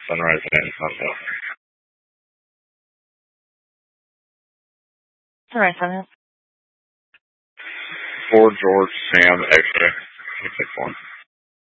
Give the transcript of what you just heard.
Sunrise Inn Hotel. Sunrise Inn. 4 George Sam X-ray. 661.